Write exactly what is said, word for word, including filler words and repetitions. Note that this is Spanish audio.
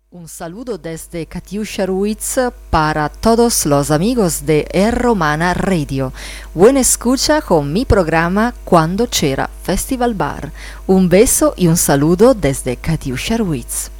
Un saludo desde Katiusha Ruiz para todos los amigos de El Romana Radio. Buena escucha con mi programa Cuando c'era Festival Bar. Un beso y un saludo desde Katiusha Ruiz.